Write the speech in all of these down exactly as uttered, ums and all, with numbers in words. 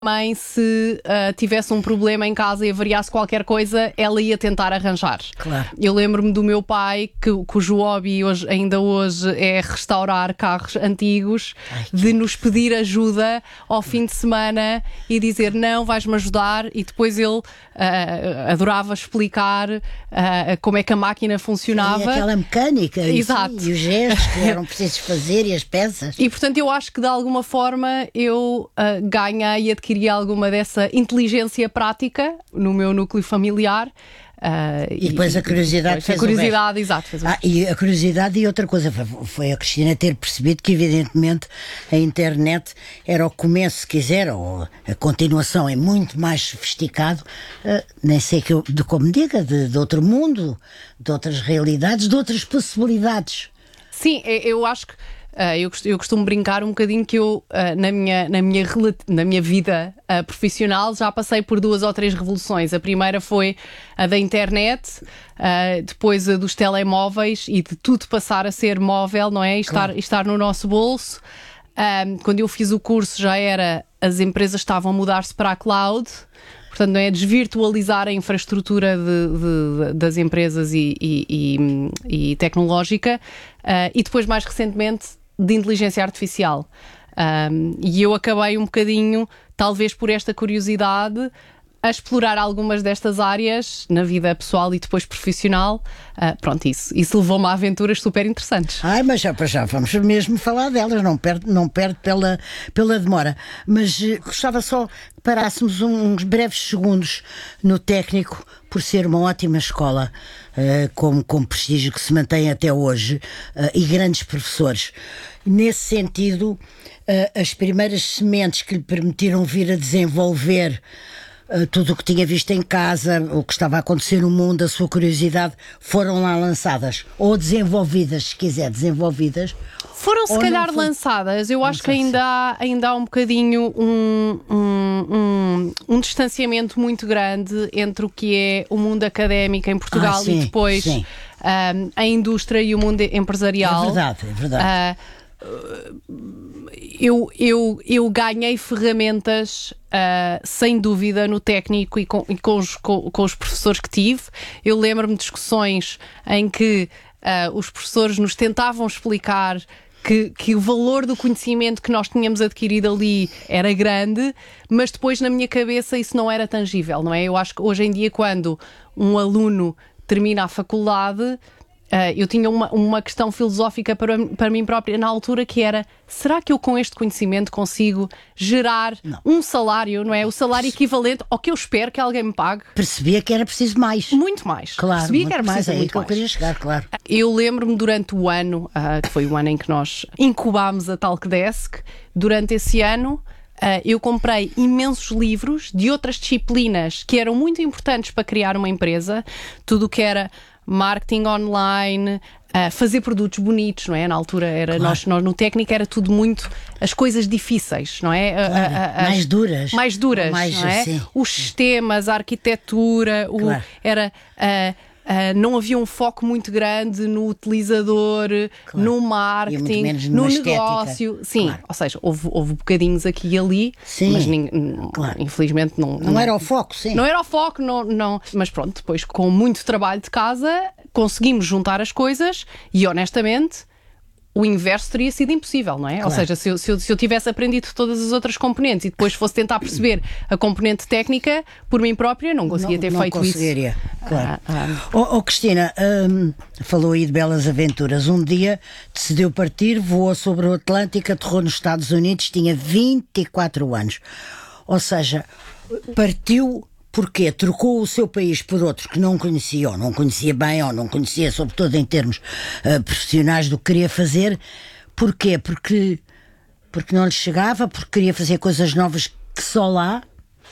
mãe, se uh, tivesse um problema em casa e avariasse qualquer coisa, ela ia tentar arranjar. Claro. Eu lembro-me do meu pai, que, cujo hobby hoje, ainda hoje é restaurar carros antigos, Ai, de nos pedir ajuda ao fim de semana e dizer, não, vais-me ajudar, e depois ele uh, adorava explicar uh, como é que a máquina funcionava. E aquela mecânica. Exato. E, sim, e os gestos que eram precisos fazer e as peças. E portanto eu acho que de alguma forma eu uh, ganhei e adquiri alguma dessa inteligência prática no meu núcleo familiar. Uh, e depois e, a curiosidade depois fez a curiosidade, exato. Fez ah, e a curiosidade e outra coisa foi, foi a Cristina ter percebido que evidentemente a internet era o começo, se quiser, ou a continuação é muito mais sofisticado, uh, nem sei que eu, de como diga, de, de outro mundo, de outras realidades, de outras possibilidades. Sim, eu acho que Uh, eu, eu costumo brincar um bocadinho que eu, uh, na, minha, na, minha, na minha vida uh, profissional, já passei por duas ou três revoluções. A primeira foi a da internet, uh, depois a dos telemóveis e de tudo passar a ser móvel, não é? E estar, claro. estar no nosso bolso. Um, quando eu fiz o curso já era, as empresas estavam a mudar-se para a cloud. Portanto, não é desvirtualizar a infraestrutura de, de, de, das empresas e, e, e, e tecnológica. Uh, e depois, mais recentemente, de inteligência artificial. Um, e eu acabei um bocadinho, talvez por esta curiosidade, a explorar algumas destas áreas na vida pessoal e depois profissional. Uh, pronto, isso, isso levou-me a aventuras super interessantes. Ai, mas já, já vamos mesmo falar delas, não perde, não perde pela, pela demora. Mas uh, gostava só que parássemos uns breves segundos no técnico, por ser uma ótima escola, uh, com, com prestígio que se mantém até hoje, uh, e grandes professores. Nesse sentido, uh, as primeiras sementes que lhe permitiram vir a desenvolver Uh, tudo o que tinha visto em casa, o que estava a acontecer no mundo, a sua curiosidade, foram lá lançadas, ou desenvolvidas, se quiser, desenvolvidas. Foram se calhar foi... lançadas. Eu não acho que ainda há, ainda há um bocadinho um, um, um, um distanciamento muito grande entre o que é o mundo académico em Portugal ah, sim, e depois um, a indústria e o mundo empresarial. É verdade, é verdade. Uh, eu, eu, eu ganhei ferramentas, uh, sem dúvida, no técnico e, com, e com, os, com, com os professores que tive. Eu lembro-me de discussões em que uh, os professores nos tentavam explicar que, que o valor do conhecimento que nós tínhamos adquirido ali era grande, mas depois na minha cabeça isso não era tangível, não é? Eu acho que hoje em dia, quando um aluno termina a faculdade, Uh, eu tinha uma, uma questão filosófica para, para mim própria na altura, que era: será que eu com este conhecimento consigo gerar não. um salário, não é? O salário equivalente ao que eu espero que alguém me pague? Percebia que era preciso mais. Muito mais. Claro, Percebia muito que era mais, preciso é muito que eu mais. queria chegar, claro. Eu lembro-me durante o ano, uh, que foi o ano em que nós incubámos a Talkdesk, durante esse ano, Uh, eu comprei imensos livros de outras disciplinas que eram muito importantes para criar uma empresa, tudo o que era marketing online, uh, fazer produtos bonitos, não é? Na altura era, claro. nós, nós no técnico era tudo muito as coisas difíceis, não é? Claro. A, a, a, mais duras. Mais duras, mais, não é? Sim. Os sistemas, a arquitetura, claro. o, era... Uh, Uh, não havia um foco muito grande no utilizador, claro. no marketing, no negócio. Sim, claro. Ou seja, houve, houve bocadinhos aqui e ali, sim. mas nin, claro. infelizmente não, não... Não era o foco, sim. Não era o foco, não, não. Mas pronto, depois com muito trabalho de casa conseguimos juntar as coisas e, honestamente, o inverso teria sido impossível, não é? Claro. Ou seja, se eu, se, eu, se eu tivesse aprendido todas as outras componentes e depois fosse tentar perceber a componente técnica, por mim própria, não conseguia ter não, feito não conseguiria, isso. Claro. Ah, ah. Oh, oh, Cristina, hum, falou aí de belas aventuras. Um dia decidiu partir, voou sobre o Atlântico, aterrou nos Estados Unidos, tinha vinte e quatro anos. Ou seja, partiu... Porquê? Trocou o seu país por outro que não conhecia, ou não conhecia bem, ou não conhecia, sobretudo em termos uh, profissionais, do que queria fazer. Porquê? Porque, porque não lhe chegava, porque queria fazer coisas novas que só lá?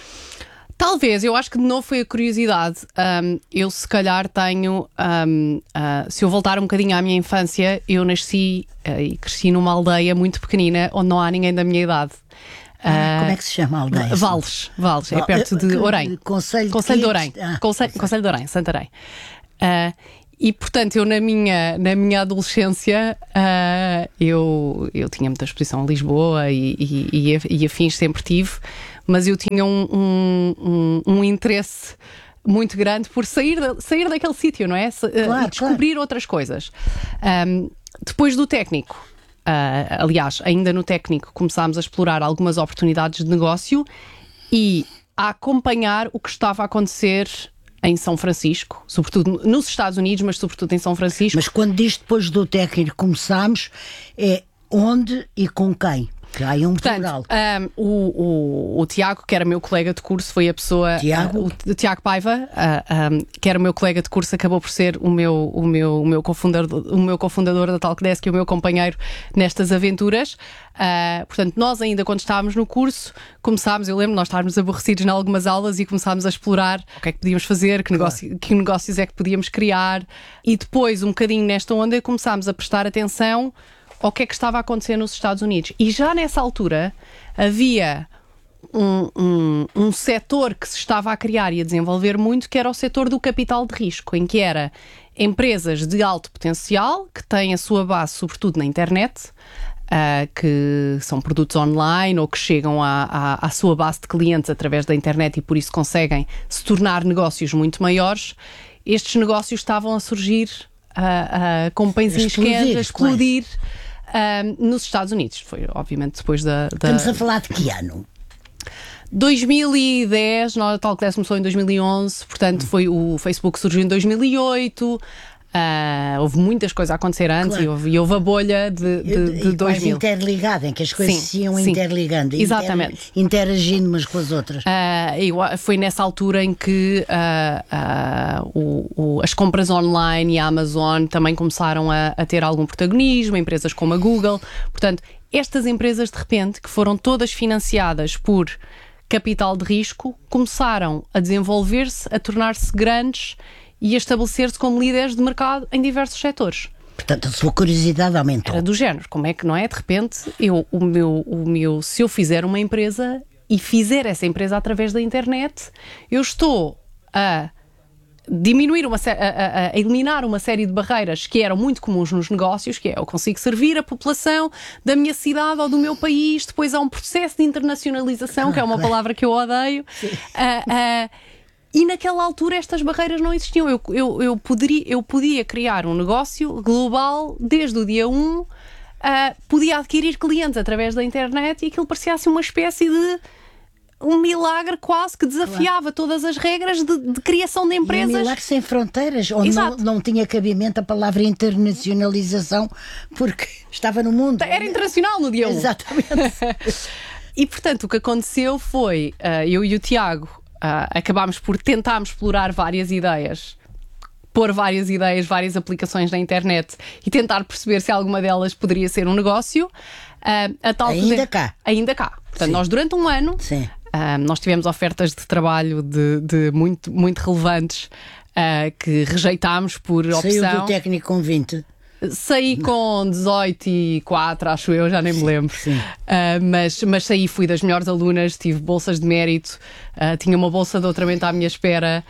Talvez, eu acho que de novo foi a curiosidade. Um, eu se calhar tenho, um, uh, se eu voltar um bocadinho à minha infância, eu nasci uh, e cresci numa aldeia muito pequenina onde não há ninguém da minha idade. Ah, como é que se chama a aldeia? Vales, Vales, é perto de Orém. Conselho, Conselho de Orém. Ah, Conselho, Conselho de Orém, Santarém. Uh, e portanto, eu na minha, na minha adolescência, uh, eu, eu tinha muita exposição a Lisboa e, e, e, e afins sempre tive, mas eu tinha um, um, um, um interesse muito grande por sair, da, sair daquele sítio, não é? Claro, e descobrir claro. outras coisas. Um, depois do técnico, uh, aliás, ainda no técnico, começámos a explorar algumas oportunidades de negócio e a acompanhar o que estava a acontecer em São Francisco, sobretudo nos Estados Unidos, mas sobretudo em São Francisco. Mas quando diz depois do técnico começámos, é onde e com quem? Que há um plural. Um, o, o, o Tiago, que era meu colega de curso, foi a pessoa... Tiago? Uh, o, o Tiago Paiva, uh, um, que era o meu colega de curso, acabou por ser o meu, o meu, o meu, cofundador, o meu cofundador da Talkdesk e o meu companheiro nestas aventuras. Uh, portanto, nós ainda quando estávamos no curso, começámos, eu lembro, nós estávamos aborrecidos em algumas aulas e começámos a explorar o que é que podíamos fazer, que, negócio, claro. que negócios é que podíamos criar. E depois, um bocadinho nesta onda, começámos a prestar atenção ao que é que estava a acontecer nos Estados Unidos. E já nessa altura havia um, um, um setor que se estava a criar e a desenvolver muito, que era o setor do capital de risco, em que era empresas de alto potencial, que têm a sua base sobretudo na internet, uh, que são produtos online ou que chegam à, à, à sua base de clientes através da internet e por isso conseguem se tornar negócios muito maiores. Estes negócios estavam a surgir uh, uh, com pãezinhos quentes, a explodir. Um, nos Estados Unidos. Foi, obviamente, depois da... da... Estamos a falar de que ano? dois mil e dez, a Talkdesk começou em dois mil e onze, portanto, foi, o Facebook surgiu em dois mil e oito. Uh, houve muitas coisas a acontecer antes, claro. e, houve, e houve a bolha de, de, de e dois mil. Interligada, em que as coisas sim, se iam sim. interligando, exatamente. Inter, interagindo umas com as outras. Uh, foi nessa altura em que uh, uh, o, o, as compras online e a Amazon também começaram a, a ter algum protagonismo, empresas como a Google. Portanto, estas empresas de repente, que foram todas financiadas por capital de risco, começaram a desenvolver-se, a tornar-se grandes e a estabelecer-se como líderes de mercado em diversos setores. Portanto, a sua curiosidade aumentou. Era do género, como é que, não é? De repente, eu, o meu, o meu, se eu fizer uma empresa e fizer essa empresa através da internet, eu estou a diminuir, uma, a, a, a eliminar uma série de barreiras que eram muito comuns nos negócios, que é eu consigo servir a população da minha cidade ou do meu país, depois há um processo de internacionalização, ah, que é uma claro. palavra que eu odeio. Uh, uh, E naquela altura estas barreiras não existiam. Eu, eu, eu, poderia, eu podia criar um negócio global desde o dia um, uh, podia adquirir clientes através da internet e aquilo parecia assim uma espécie de um milagre quase que desafiava claro. todas as regras de, de criação de empresas. Um milagre sem fronteiras, onde não, não tinha cabimento a palavra internacionalização, porque estava no mundo. Era internacional no dia um. Exatamente. E portanto o que aconteceu foi, uh, eu e o Tiago, Uh, acabámos por tentarmos explorar várias ideias, pôr várias ideias, várias aplicações na internet e tentar perceber se alguma delas poderia ser um negócio. Uh, a tal ainda poder... cá. Ainda cá. Portanto, sim. Nós durante um ano, uh, nós tivemos ofertas de trabalho de, de muito, muito relevantes uh, que rejeitámos por opção. Saiu do técnico com vinte. Saí com dezoito e quatro, acho eu, já nem me lembro. Sim. Uh, mas, mas saí, fui das melhores alunas, tive bolsas de mérito, uh, tinha uma bolsa de doutoramento à minha espera,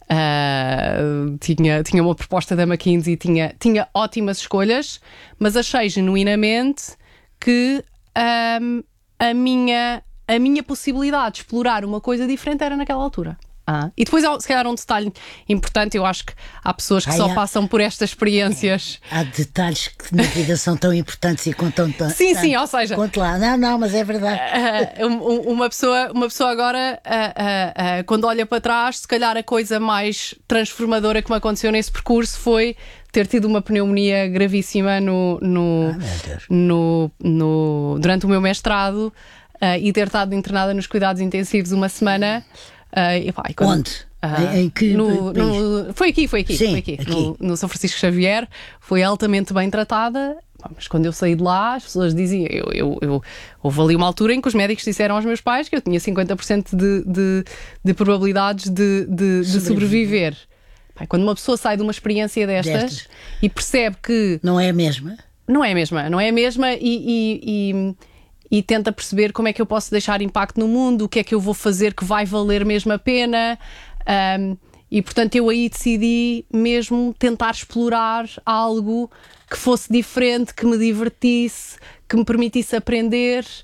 uh, tinha, tinha uma proposta da McKinsey, tinha, tinha ótimas escolhas, mas achei genuinamente que um, a, minha, a minha possibilidade de explorar uma coisa diferente era naquela altura. Ah. E depois, se calhar, um detalhe importante, eu acho que há pessoas que Ai, só há... passam por estas experiências. Há detalhes que na vida são tão importantes e contam tanto. Sim, tanto. sim, ou seja. Conto lá, não, não, mas é verdade. Uh, uma, pessoa, uma pessoa agora, uh, uh, uh, quando olha para trás, se calhar a coisa mais transformadora que me aconteceu nesse percurso foi ter tido uma pneumonia gravíssima no, no, ah, no, no, durante o meu mestrado uh, e ter estado internada nos cuidados intensivos uma semana. Uh, e, pá, e quando, Onde? Uh, em que no, no, foi aqui, foi aqui, Sim, foi aqui, aqui. No, no São Francisco Xavier, foi altamente bem tratada, mas quando eu saí de lá as pessoas diziam, eu, eu, eu, houve ali uma altura em que os médicos disseram aos meus pais que eu tinha cinquenta por cento de, de, de probabilidades de, de, de sobreviver. Pá, quando uma pessoa sai de uma experiência destas, destas e percebe que... Não é a mesma? Não é a mesma, não é a mesma e... e, e e tenta perceber como é que eu posso deixar impacto no mundo, o que é que eu vou fazer que vai valer mesmo a pena. Um, e, portanto, eu aí decidi mesmo tentar explorar algo que fosse diferente, que me divertisse, que me permitisse aprender.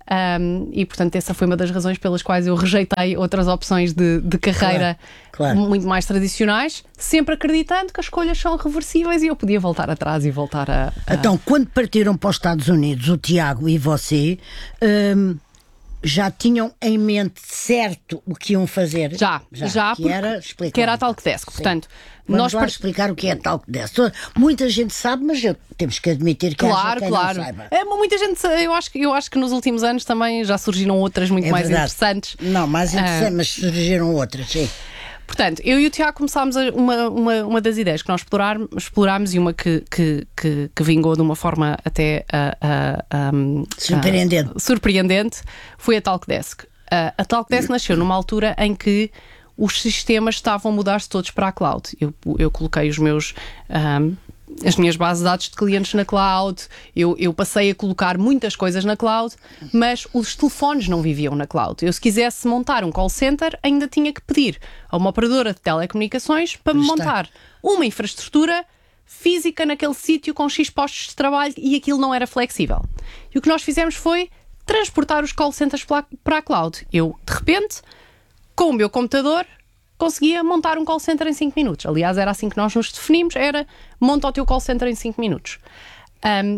Um, e portanto essa foi uma das razões pelas quais eu rejeitei outras opções de, de carreira claro, claro. muito mais tradicionais, sempre acreditando que as escolhas são reversíveis e eu podia voltar atrás e voltar a... a... Então, quando partiram para os Estados Unidos, o Tiago e você, hum, já tinham em mente certo o que iam fazer? Já, já, já que, era, que era a Talkdesk. Portanto, Vamos nós lá part... explicar o que é a Talkdesk. Muita gente sabe, mas eu, temos que admitir que claro, haja quem claro. não saiba. É, muita gente, eu acho, eu acho que nos últimos anos também já surgiram outras muito é mais verdade. interessantes. Não, mais interessantes, uh... mas surgiram outras, sim. Portanto, eu e o Tiago começámos a, uma, uma, uma das ideias que nós explorar, explorámos e uma que, que, que, que vingou de uma forma até uh, uh, um, surpreendente. Uh, surpreendente foi a Talkdesk. Uh, a Talkdesk nasceu numa altura em que os sistemas estavam a mudar-se todos para a cloud. Eu, eu coloquei os meus... Um, as minhas bases de dados de clientes na cloud, eu, eu passei a colocar muitas coisas na cloud, mas os telefones não viviam na cloud. Eu, se quisesse montar um call center, ainda tinha que pedir a uma operadora de telecomunicações para me montar uma infraestrutura física naquele sítio com X postos de trabalho e aquilo não era flexível. E o que nós fizemos foi transportar os call centers para a cloud. Eu, de repente, com o meu computador, conseguia montar um call center em cinco minutos. Aliás, era assim que nós nos definimos, era monta o teu call center em cinco minutos. Um,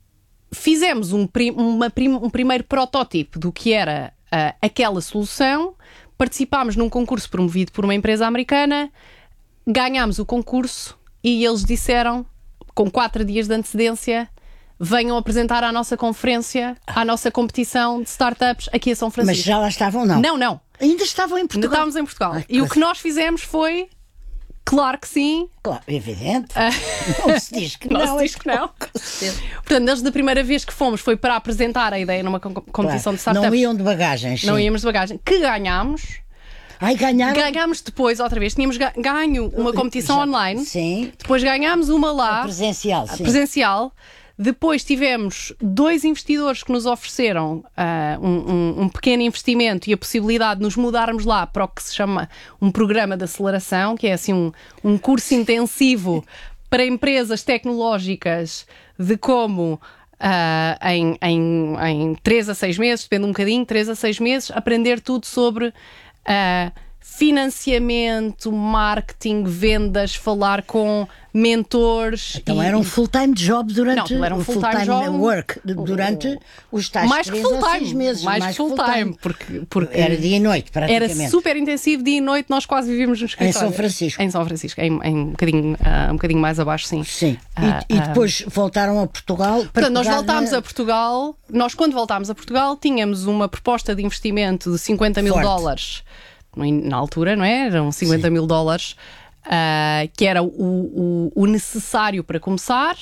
fizemos um, prim, uma prim, um primeiro protótipo do que era uh, aquela solução, participámos num concurso promovido por uma empresa americana, ganhámos o concurso e eles disseram, com quatro dias de antecedência, venham apresentar à nossa conferência, à nossa competição de startups aqui a São Francisco. Mas já lá estavam, não? Não, não. Ainda estavam em Portugal? Ainda estávamos em Portugal. Ai, e coisa. O que nós fizemos foi, claro que sim. Claro, evidente. Uh... Não se diz que não. Não se diz que não. Portanto, desde a primeira vez que fomos foi para apresentar a ideia numa competição claro. de startups. Não iam de bagagens. Não sim. íamos de bagagem. Que ganhámos. Ai, ganharam? Ganhámos depois, outra vez. Tínhamos ganho uma competição Já, online. Sim. Depois ganhámos uma lá. A presencial, sim. Presencial. Depois tivemos dois investidores que nos ofereceram uh, um, um, um pequeno investimento e a possibilidade de nos mudarmos lá para o que se chama um programa de aceleração, que é assim um, um curso intensivo para empresas tecnológicas de como uh, em, em, em três a seis meses, depende um bocadinho, três a seis meses, aprender tudo sobre uh, financiamento, marketing, vendas, falar com mentores. Então e, era um full-time job durante não, era um full-time full job, work durante os tais mais três full-time, ou seis meses. Mais, mais full-time, full-time. porque, porque era dia e noite praticamente. Era super intensivo, dia e noite, nós quase vivíamos no escritório. Em São Francisco. Em São Francisco, em, em um, bocadinho, uh, um bocadinho mais abaixo, sim. Sim. E, uh, e depois uh, voltaram a Portugal. Portanto, nós voltámos na... a Portugal. Nós, quando voltámos a Portugal, tínhamos uma proposta de investimento de cinquenta mil dólares. Na altura, não é? Eram cinquenta mil dólares, uh, que era o, o, o necessário para começar.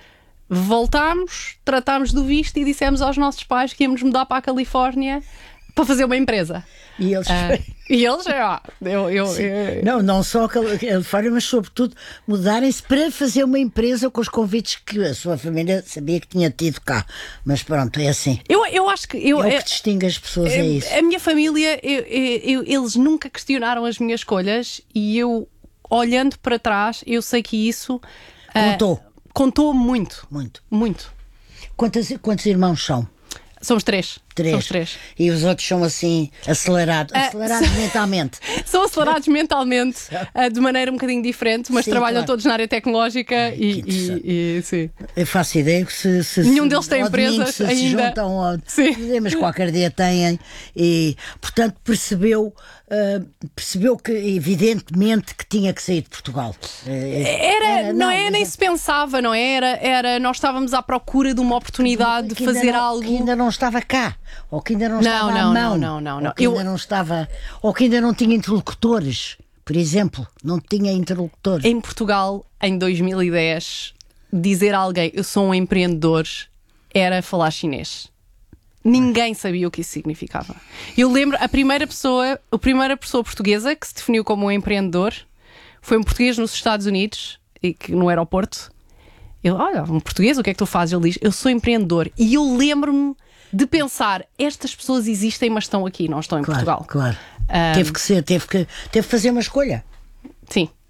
Voltámos, tratámos do visto e dissemos aos nossos pais que íamos mudar para a Califórnia para fazer uma empresa. E eles... Uh, e eles, ó, eu, eu, eu... Não, não só a Califórnia, mas sobretudo mudarem-se para fazer uma empresa com os convites que a sua família sabia que tinha tido cá. Mas pronto, é assim. Eu, eu acho que... Eu, é o que é, distingue as pessoas, é, é isso. A minha família, eu, eu, eles nunca questionaram as minhas escolhas e eu, olhando para trás, eu sei que isso... Contou. Uh, contou muito. Muito. Muito. Quantos, quantos irmãos são? Somos três. Três. Somos três. E os outros são assim, acelerados, acelerados uh, mentalmente. São acelerados mentalmente, uh, de maneira um bocadinho diferente, mas sim, trabalham claro. todos na área tecnológica. Ai, e, e, e sim. Eu faço ideia que se, se nenhum se, deles tem empresas se ainda. Se juntam ao, sim. Mas qualquer dia têm. E, portanto, percebeu, uh, percebeu que, evidentemente, que tinha que sair de Portugal. Era, era não, não é, nem é... se pensava, não é? Era, era, nós estávamos à procura de uma oportunidade de fazer não, algo. Que ainda não estava cá. Ou que ainda não, não estava não, à mão, não, não, não, não. Ou que Eu... ainda não estava, ou que ainda não tinha interlocutores, por exemplo, não tinha interlocutores. Em Portugal, em dois mil e dez, dizer a alguém eu sou um empreendedor era falar chinês. Ninguém sabia o que isso significava. Eu lembro, a primeira pessoa, a primeira pessoa portuguesa que se definiu como um empreendedor foi um português nos Estados Unidos, e que, no aeroporto. Ele, olha, um português, o que é que tu fazes? Ele diz, eu sou empreendedor. E eu lembro-me de pensar, estas pessoas existem, mas estão aqui, não estão em claro, Portugal. Claro, um, teve que ser, teve que, teve que fazer uma escolha. Sim,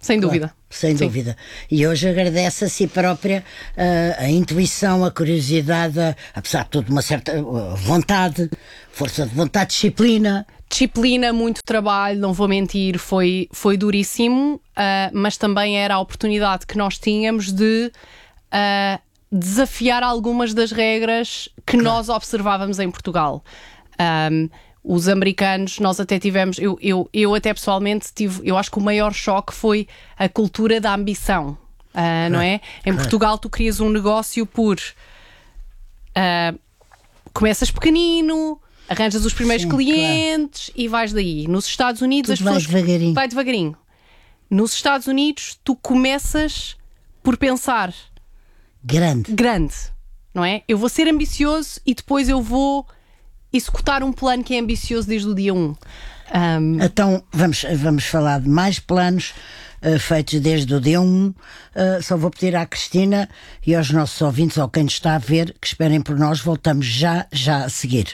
Sem Claro, dúvida. sem Sim. dúvida. E hoje agradece a si própria uh, a intuição, a curiosidade, a, apesar de tudo, uma certa uh, vontade, força de vontade, disciplina. Disciplina, muito trabalho, não vou mentir, foi, foi duríssimo, uh, mas também era a oportunidade que nós tínhamos de uh, desafiar algumas das regras que claro. nós observávamos em Portugal. Um, os americanos, nós até tivemos, eu, eu, eu até pessoalmente tive, eu acho que o maior choque foi a cultura da ambição, uh, não é? Em Portugal tu crias um negócio por uh, começas pequenino, arranjas os primeiros Sim, clientes claro. e vais daí. Nos Estados Unidos Tudo as pessoas vai devagarinho. vai devagarinho. Nos Estados Unidos tu começas por pensar grande, grande, não é? Eu vou ser ambicioso e depois eu vou executar um plano que é ambicioso desde o dia um. um... Então vamos, vamos falar de mais planos uh, feitos desde o dia um. Uh, só vou pedir à Cristina e aos nossos ouvintes, ou quem nos está a ver, que esperem por nós. Voltamos já, já a seguir.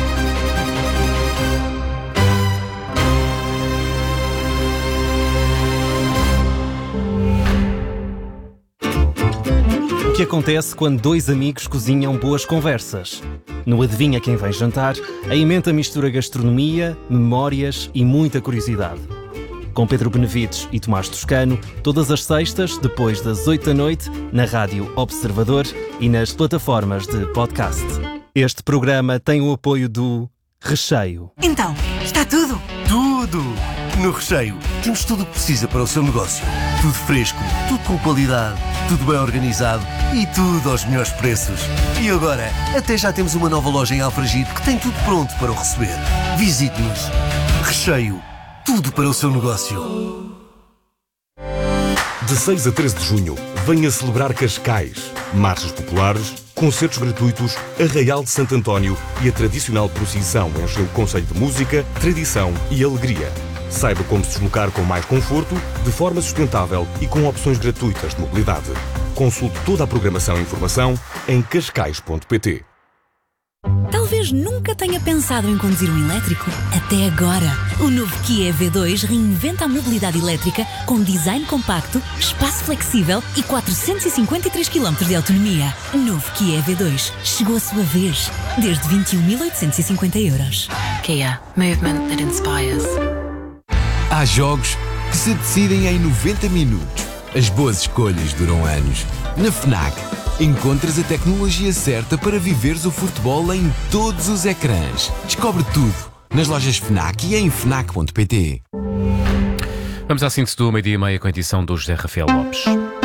O que acontece quando dois amigos cozinham boas conversas? No Adivinha Quem Vem Jantar, a emenda mistura gastronomia, memórias e muita curiosidade. Com Pedro Benevides e Tomás Toscano, todas as sextas, depois das oito da noite, na Rádio Observador e nas plataformas de podcast. Este programa tem o apoio do Recheio. Então, está tudo? Tudo! No Recheio, temos tudo o que precisa para o seu negócio. Tudo fresco, tudo com qualidade, tudo bem organizado e tudo aos melhores preços. E agora, até já temos uma nova loja em Alfragide que tem tudo pronto para o receber. Visite-nos. Recheio, tudo para o seu negócio. De seis a treze de junho, venha celebrar Cascais. Marchas populares, concertos gratuitos, Arraial de Santo António e a tradicional procissão enche o conceito de música, tradição e alegria. Saiba como se deslocar com mais conforto, de forma sustentável e com opções gratuitas de mobilidade. Consulte toda a programação e informação em cascais ponto pt. Talvez nunca tenha pensado em conduzir um elétrico. Até agora. O novo Kia E V dois reinventa a mobilidade elétrica com design compacto, espaço flexível e quatrocentos e cinquenta e três quilómetros de autonomia. Novo Kia E V dois. Chegou a sua vez. Desde vinte e um mil oitocentos e cinquenta euros. Kia. Movement that inspires. Há jogos que se decidem em noventa minutos. As boas escolhas duram anos. Na FNAC, encontras a tecnologia certa para viveres o futebol em todos os ecrãs. Descobre tudo nas lojas FNAC e em fnac ponto pt. Vamos à síntese do meio-dia e meia com a edição do José Rafael Lopes.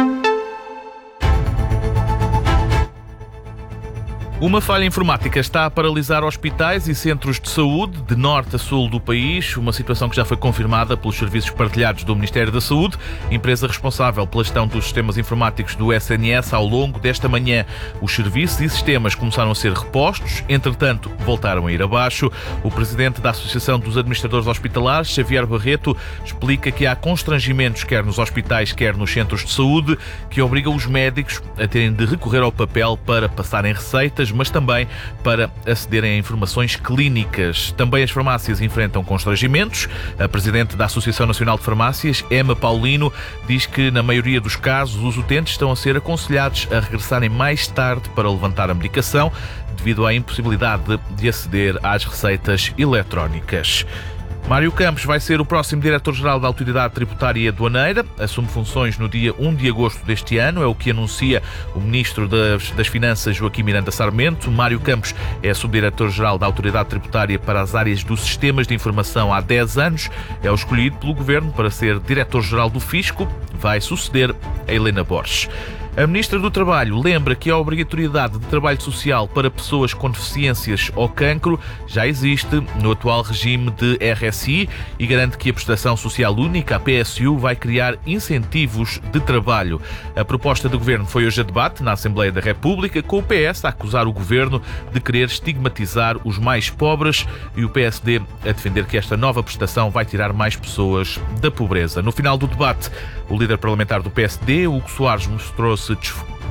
Uma falha informática está a paralisar hospitais e centros de saúde de norte a sul do país, uma situação que já foi confirmada pelos serviços partilhados do Ministério da Saúde, empresa responsável pela gestão dos sistemas informáticos do S N S ao longo desta manhã. Os serviços e sistemas começaram a ser repostos, entretanto voltaram a ir abaixo. O presidente da Associação dos Administradores Hospitalares, Xavier Barreto, explica que há constrangimentos quer nos hospitais, quer nos centros de saúde, que obrigam os médicos a terem de recorrer ao papel para passarem receitas, mas também para acederem a informações clínicas. Também as farmácias enfrentam constrangimentos. A presidente da Associação Nacional de Farmácias, Emma Paulino, diz que na maioria dos casos os utentes estão a ser aconselhados a regressarem mais tarde para levantar a medicação, devido à impossibilidade de aceder às receitas eletrónicas. Mário Campos vai ser o próximo Diretor-Geral da Autoridade Tributária e Aduaneira. Assume funções no dia um de agosto deste ano, é o que anuncia o Ministro das, das Finanças, Joaquim Miranda Sarmento. Mário Campos é Subdiretor-Geral da Autoridade Tributária para as áreas dos sistemas de informação há dez anos. É o escolhido pelo Governo para ser Diretor-Geral do Fisco. Vai suceder a Helena Borges. A Ministra do Trabalho lembra que a obrigatoriedade de trabalho social para pessoas com deficiências ou cancro já existe no atual regime de R S I e garante que a Prestação Social Única, a P S U, vai criar incentivos de trabalho. A proposta do Governo foi hoje a debate na Assembleia da República, com o P S a acusar o Governo de querer estigmatizar os mais pobres e o P S D a defender que esta nova prestação vai tirar mais pessoas da pobreza. No final do debate, o líder parlamentar do P S D, Hugo Soares, mostrou-se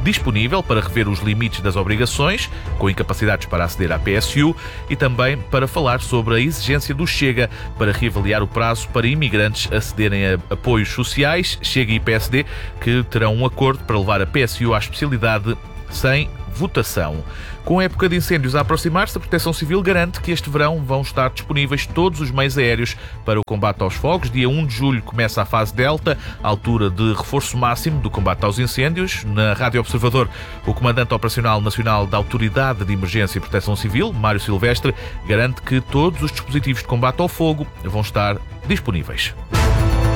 disponível para rever os limites das obrigações, com incapacidades para aceder à P S U, e também para falar sobre a exigência do Chega para reavaliar o prazo para imigrantes acederem a apoios sociais. Chega e P S D que terão um acordo para levar a P S U à especialidade sem votação. Com a época de incêndios a aproximar-se, a Proteção Civil garante que este verão vão estar disponíveis todos os meios aéreos para o combate aos fogos. Dia um de julho começa a fase Delta, a altura de reforço máximo do combate aos incêndios. Na Rádio Observador, o Comandante Operacional Nacional da Autoridade de Emergência e Proteção Civil, Mário Silvestre, garante que todos os dispositivos de combate ao fogo vão estar disponíveis.